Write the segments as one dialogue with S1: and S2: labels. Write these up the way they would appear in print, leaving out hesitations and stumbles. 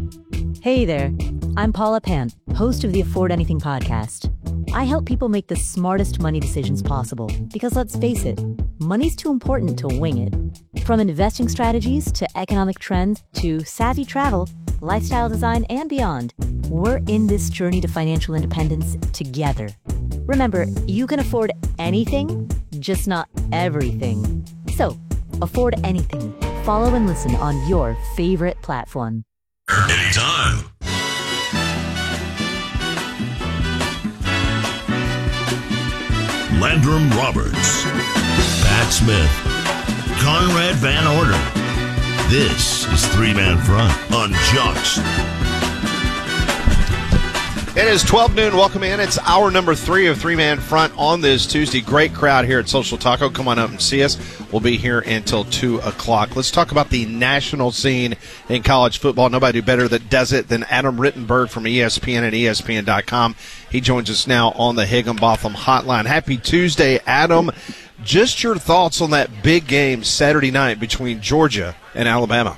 S1: Hey there, I'm Paula Pant, host of the Afford Anything podcast. I help people make the smartest money decisions possible because let's face it, money's too important to wing it. From investing strategies to economic trends to savvy travel, lifestyle design, and beyond, we're in this journey to financial independence together. Remember, you can afford anything, just not everything. So, afford anything. Follow and listen on your favorite platform.
S2: Anytime. Landrum Roberts, Pat Smith, Conrad Van Orden. This is Three Man Front on Jocks.
S3: It is 12 noon. Welcome in. It's hour number 3 of Three Man Front on this Tuesday. Great crowd here at Social Taco. Come on up and see us. We'll be here until 2 o'clock. Let's talk about the national scene in college football. Nobody better that does it than Adam Rittenberg from ESPN and ESPN.com. He joins us now on the Higginbotham Hotline. Happy Tuesday, Adam. Just your thoughts on that big game Saturday night between Georgia and Alabama.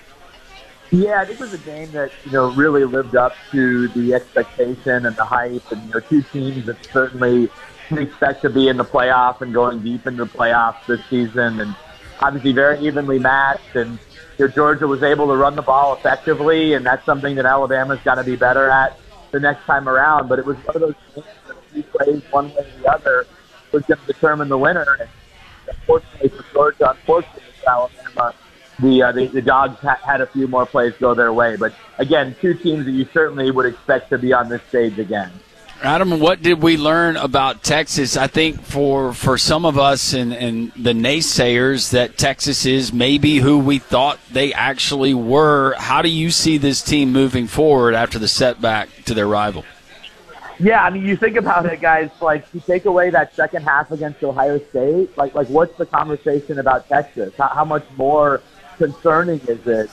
S4: Yeah, I think it was a game that, really lived up to the expectation and the hype. And, two teams that certainly can expect to be in the playoff and going deep into the playoffs this season. And obviously very evenly matched. And, Georgia was able to run the ball effectively, and that's something that Alabama's got to be better at the next time around. But it was one of those games that a few plays one way or the other was going to determine the winner. And unfortunately for Georgia, unfortunately for Alabama, the Dogs had a few more plays go their way. But, again, two teams that you certainly would expect to be on this stage again.
S5: Adam, what did we learn about Texas? I think for some of us and the naysayers that Texas is maybe who we thought they actually were. How do you see this team moving forward after the setback to their rival?
S4: Yeah, I mean, you think about it, guys, like you take away that second half against Ohio State, like what's the conversation about Texas? How much more concerning is it?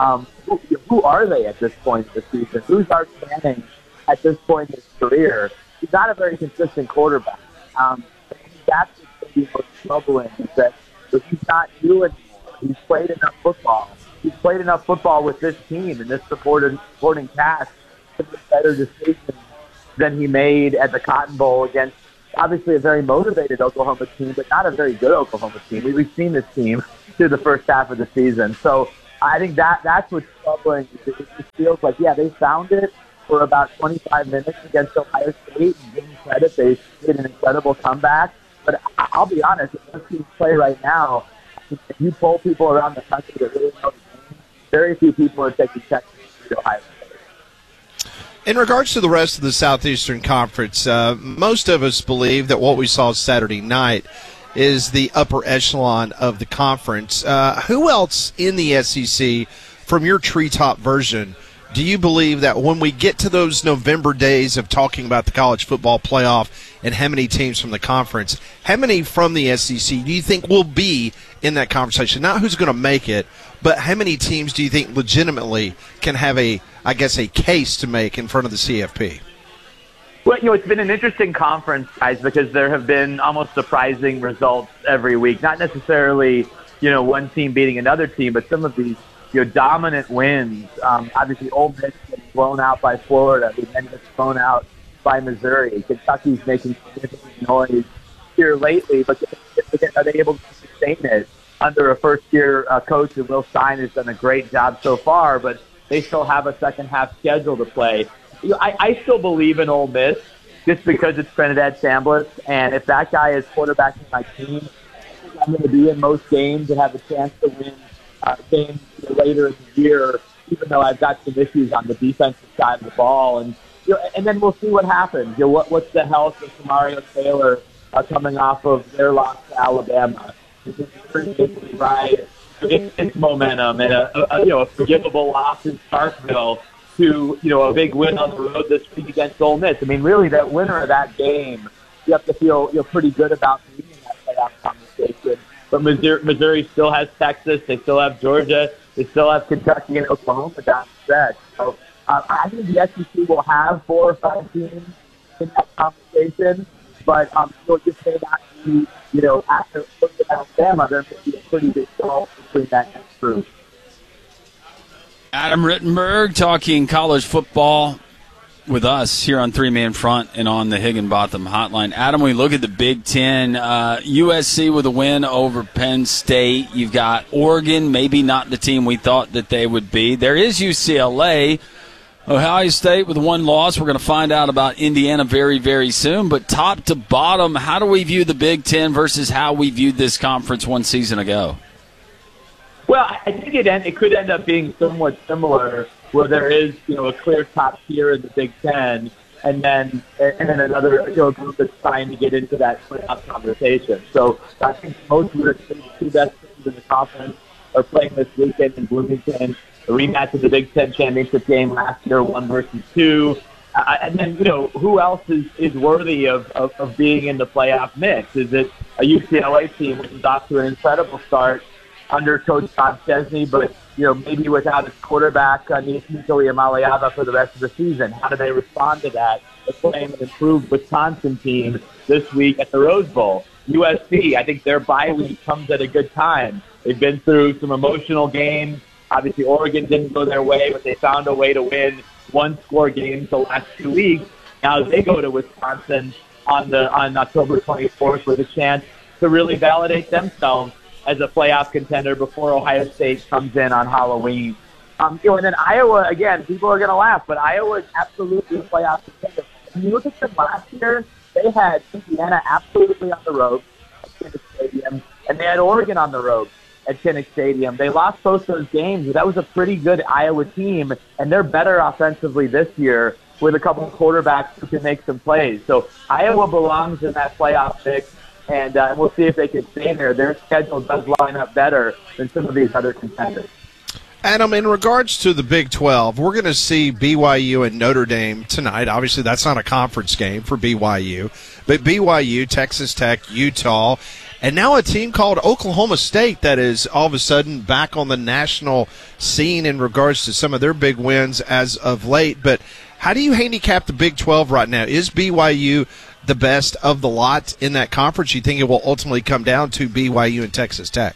S4: Who are they at this point in the season? Who's Arch Manning at this point in his career? He's not a very consistent quarterback. That's what's going to be most troubling is that he's not new anymore. He's played enough football. He's played enough football with this team and this supporting cast to make better decisions than he made at the Cotton Bowl against obviously a very motivated Oklahoma team, but not a very good Oklahoma team. We've seen this team through the first half of the season. So I think that's what's troubling. It just feels like, yeah, they found it for about 25 minutes against Ohio State, and give them credit. They did an incredible comeback. But I'll be honest, if those teams play right now, if you poll people around the country that really know the game, very few people are taking Texas to Ohio State.
S3: In regards to the rest of the Southeastern Conference, most of us believe that what we saw Saturday night is the upper echelon of the conference. Who else in the SEC, from your treetop version, do you believe that when we get to those November days of talking about the college football playoff and how many teams from the conference, how many from the SEC do you think will be in that conversation? Not who's going to make it, but how many teams do you think legitimately can have a case to make in front of the CFP?
S4: Well, it's been an interesting conference, guys, because there have been almost surprising results every week. Not necessarily, one team beating another team, but some of these, dominant wins. Obviously, Ole Miss getting blown out by Florida. They then get blown out by Missouri. Kentucky's making significant noise here lately, but are they able to sustain it under a first-year coach? And Will Stein has done a great job so far, but they still have a second-half schedule to play. I still believe in Ole Miss just because it's Trinidad Chambliss, and if that guy is quarterbacking my team, I'm going to be in most games and have a chance to win games later in the year, even though I've got some issues on the defensive side of the ball. And then we'll see what happens. What's the health of Mario Taylor coming off of their loss to Alabama? This is pretty right. It's momentum and a forgivable loss in Starkville to a big win on the road this week against Ole Miss. I mean, really, that winner of that game, you have to feel pretty good about being in that playoff conversation. But Missouri still has Texas. They still have Georgia. They still have Kentucky and Oklahoma down the stretch. So I think the SEC will have 4 or 5 teams in that conversation. But you'll just say that after looking at Alabama, there may be a pretty big gulf between that next group.
S5: Adam Rittenberg talking college football with us here on Three Man Front and on the Higginbotham Hotline. Adam, we look at the Big Ten. USC with a win over Penn State. You've got Oregon, maybe not the team we thought that they would be. There is UCLA. Ohio State with one loss. We're going to find out about Indiana very, very soon. But top to bottom, how do we view the Big Ten versus how we viewed this conference one season ago?
S4: Well, I think it could end up being somewhat similar, where there is, a clear top tier in the Big Ten, and then another group that's trying to get into that playoff conversation. So I think most of the two best teams in the conference are playing this weekend in Bloomington. The rematch of the Big Ten championship game last year, 1 versus 2. And then, who else is worthy of being in the playoff mix? Is it a UCLA team which is off to an incredible start under Coach Todd Chesney, but maybe without its quarterback, Nico Iamaleava, for the rest of the season? How do they respond to that? They're playing an improved Wisconsin team this week at the Rose Bowl. USC, I think their bye week comes at a good time. They've been through some emotional games. Obviously, Oregon didn't go their way, but they found a way to win one-score games the last 2 weeks. Now they go to Wisconsin on October 24th with a chance to really validate themselves as a playoff contender before Ohio State comes in on Halloween. And then Iowa, again, people are going to laugh, but Iowa is absolutely a playoff contender. When you look at them last year, they had Indiana absolutely on the road at Kinnick Stadium, and they had Oregon on the road at Kinnick Stadium. They lost both those games, but that was a pretty good Iowa team, and they're better offensively this year with a couple of quarterbacks who can make some plays. So Iowa belongs in that playoff mix, and we'll see if they can stay there. Their schedule does line up better than some of these other contenders.
S3: Adam, in regards to the Big 12, we're going to see BYU and Notre Dame tonight. Obviously, that's not a conference game for BYU, but BYU, Texas Tech, Utah, and now a team called Oklahoma State that is all of a sudden back on the national scene in regards to some of their big wins as of late. But how do you handicap the Big 12 right now? Is BYU the best of the lot in that conference? You think it will ultimately come down to BYU and Texas Tech?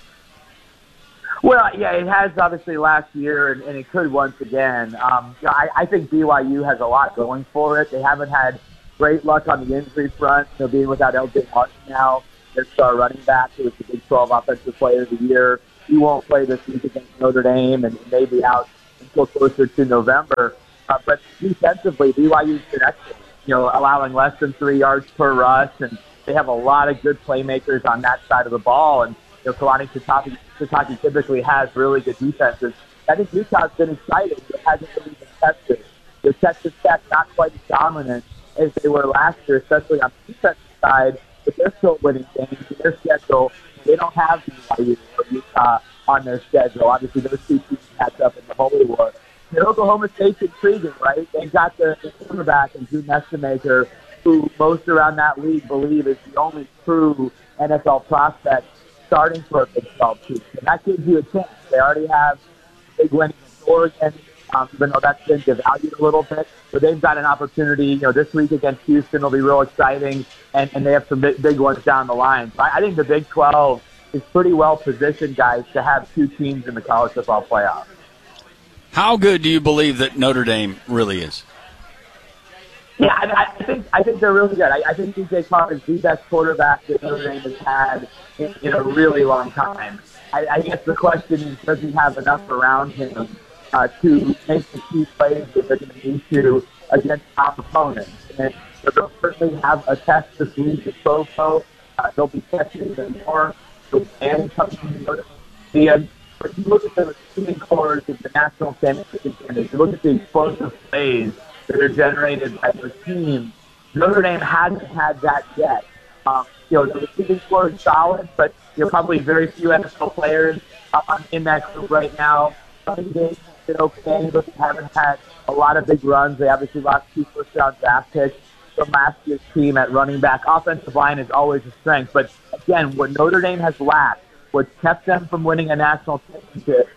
S4: Well, yeah, it has obviously last year, and it could once again. I think BYU has a lot going for it. They haven't had great luck on the injury front, being without L.J. Martin now, their star running back, who was the Big 12 Offensive Player of the Year. He won't play this week against Notre Dame and may be out until closer to November. But defensively, BYU's been excellent, allowing less than 3 yards per rush, and they have a lot of good playmakers on that side of the ball. And Kalani Sitake typically has really good defenses. I think Utah's been exciting, but hasn't really been tested. Texas Tech not quite as dominant as they were last year, especially on the defensive side, but they're still winning games. Their schedule, they don't have BYU or Utah on their schedule. Obviously, those two teams catch up in the Holy War. Oklahoma State's intriguing, right? They've got the quarterback and Drew Nestemaker, who most around that league believe is the only true NFL prospect starting for a Big 12 team. And that gives you a chance. They already have a big win against Oregon, even though that's been devalued a little bit. But they've got an opportunity. This week against Houston will be real exciting, and they have some big ones down the line. So I think the Big 12 is pretty well positioned, guys, to have two teams in the college football playoff.
S5: How good do you believe that Notre Dame really is?
S4: Yeah, I think they're really good. I think DJ Clark is the best quarterback that Notre Dame has had in a really long time. I guess the question is, does he have enough around him to make the key plays that they're going to need to against top opponents? And they'll certainly have a test this week at Provo. They'll be testing them more. And coming to the But you look at the receiving cores of the national championship contenders, you look at the explosive plays that are generated by their team. Notre Dame hasn't had that yet. The receiving core is solid, but probably very few NFL players in that group right now. Some games have been okay, but they haven't had a lot of big runs. They obviously lost 2 first-round draft picks from last year's team at running back. Offensive line is always a strength, but again, what Notre Dame has lacked, what kept them from winning a national championship,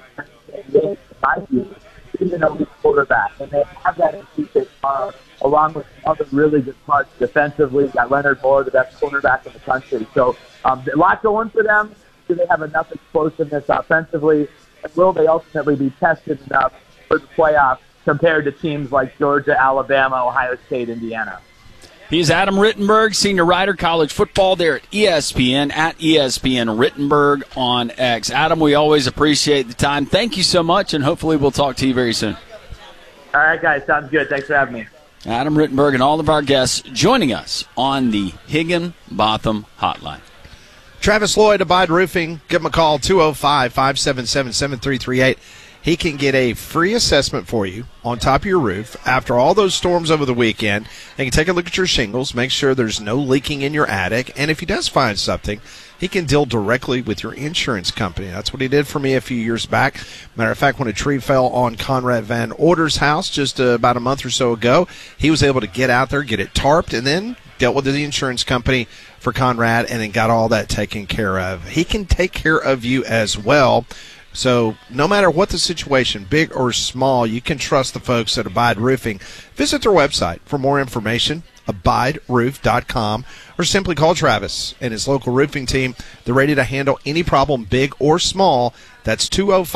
S4: even though he's quarterback, and they have that in TJ Clark, along with other really good parts defensively. Got Leonard Moore, the best cornerback in the country. So a lot going for them. Do they have enough explosiveness offensively? And will they ultimately be tested enough for the playoffs compared to teams like Georgia, Alabama, Ohio State, Indiana.
S5: He's Adam Rittenberg, senior writer, college football there at ESPN, at ESPN Rittenberg on X. Adam, we always appreciate the time. Thank you so much, and hopefully we'll talk to you very soon.
S4: All right, guys. Sounds good. Thanks for having me.
S5: Adam Rittenberg and all of our guests joining us on the Higginbotham Hotline.
S3: Travis Lloyd, Abide Roofing. Give him a call, 205-577-7338. He can get a free assessment for you on top of your roof after all those storms over the weekend. He can take a look at your shingles, make sure there's no leaking in your attic, and if he does find something, he can deal directly with your insurance company. That's what he did for me a few years back. Matter of fact, when a tree fell on Conrad Van Order's house just about a month or so ago, he was able to get out there, get it tarped, and then dealt with the insurance company for Conrad and then got all that taken care of. He can take care of you as well. So no matter what the situation, big or small, you can trust the folks at Abide Roofing. Visit their website for more information, abideroof.com, or simply call Travis and his local roofing team. They're ready to handle any problem, big or small. That's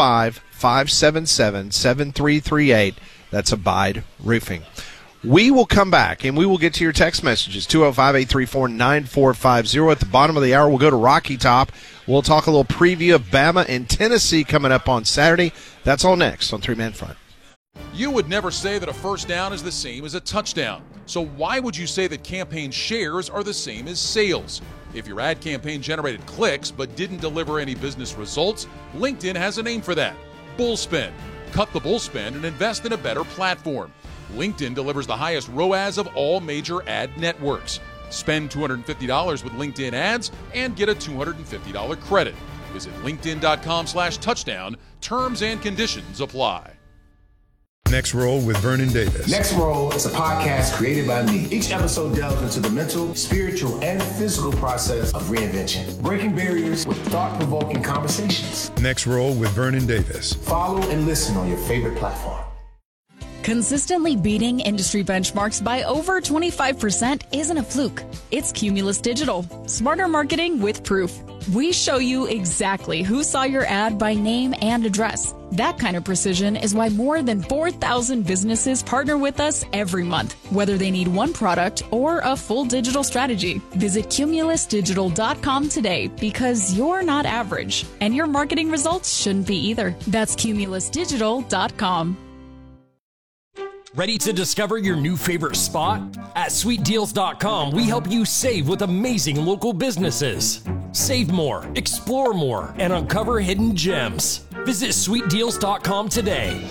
S3: 205-577-7338. That's Abide Roofing. We will come back, and we will get to your text messages, 205-834-9450. At the bottom of the hour, we'll go to Rocky Top. We'll talk a little preview of Bama and Tennessee coming up on Saturday. That's all next on Three Man Front.
S6: You would never say that a first down is the same as a touchdown. So why would you say that campaign shares are the same as sales? If your ad campaign generated clicks but didn't deliver any business results, LinkedIn has a name for that. Bullspend. Cut the bullspend and invest in a better platform. LinkedIn delivers the highest ROAS of all major ad networks. Spend $250 with LinkedIn ads and get a $250 credit. Visit linkedin.com/touchdown. Terms and conditions apply.
S7: Next Roll with Vernon Davis.
S8: Next Roll is a podcast created by me. Each episode delves into the mental, spiritual, and physical process of reinvention, breaking barriers with thought-provoking conversations.
S7: Next Roll with Vernon Davis.
S8: Follow and listen on your favorite platform.
S9: Consistently beating industry benchmarks by over 25% isn't a fluke. It's Cumulus Digital. Smarter marketing with proof. We show you exactly who saw your ad by name and address. That kind of precision is why more than 4,000 businesses partner with us every month, whether they need one product or a full digital strategy. Visit cumulusdigital.com today because you're not average, and your marketing results shouldn't be either. That's cumulusdigital.com.
S10: Ready to discover your new favorite spot? At sweetdeals.com, we help you save with amazing local businesses. Save more, explore more, and uncover hidden gems. Visit sweetdeals.com today.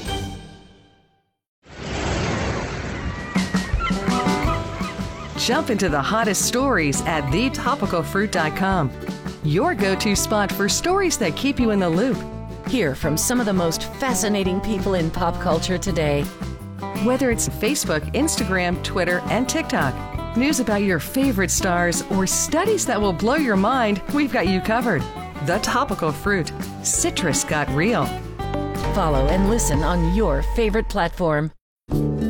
S11: Jump into the hottest stories at thetopicalfruit.com. Your go-to spot for stories that keep you in the loop.
S1: Hear from some of the most fascinating people in pop culture today.
S11: Whether it's Facebook, Instagram, Twitter, and TikTok, news about your favorite stars, or studies that will blow your mind, we've got you covered. The Topical Fruit. Citrus got real.
S1: Follow and listen on your favorite platform.